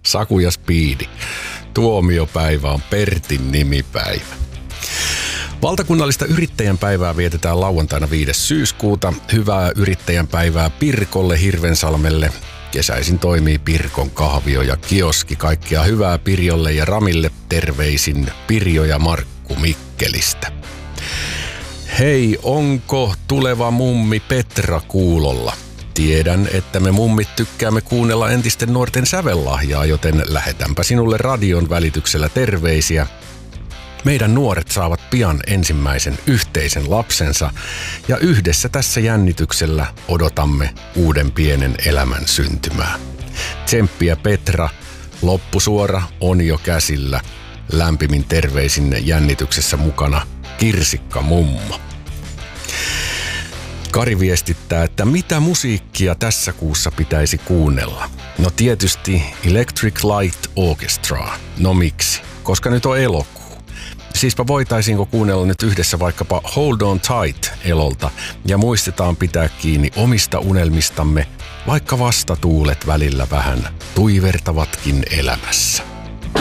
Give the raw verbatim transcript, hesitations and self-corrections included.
Saku ja Speedi. Tuomiopäivä on Pertin nimipäivä. Valtakunnallista yrittäjän päivää vietetään lauantaina viides syyskuuta. Hyvää yrittäjän päivää Pirkolle Hirvensalmelle. Kesäisin toimii Pirkon kahvio ja kioski. Kaikkea hyvää Pirjolle ja Ramille. Terveisin Pirjo ja Markku Mikkelistä. Hei, onko tuleva mummi Petra kuulolla? Tiedän, että me mummit tykkäämme kuunnella entisten nuorten sävellahjaa, joten lähetänpä sinulle radion välityksellä terveisiä. Meidän nuoret saavat pian ensimmäisen yhteisen lapsensa ja yhdessä tässä jännityksellä odotamme uuden pienen elämän syntymää. Tsemppiä Petra, loppusuora on jo käsillä. Lämpimin terveisin jännityksessä mukana Kirsikka mummo. Kari viestittää, että mitä musiikkia tässä kuussa pitäisi kuunnella. No tietysti Electric Light Orchestra. No miksi? Koska nyt on elokuu. Siispä voitaisiinko kuunnella nyt yhdessä vaikkapa Hold on Tight elolta ja muistetaan pitää kiinni omista unelmistamme, vaikka vastatuulet välillä vähän tuivertavatkin elämässä.